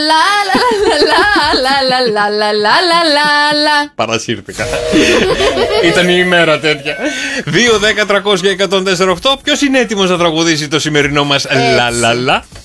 Παρασύρθηκα. Ήταν η ημέρα τέτοια. 2, 10, 300 και 104,8. Ποιος είναι έτοιμος να τραγουδήσει το σημερινό μας λαλαλα?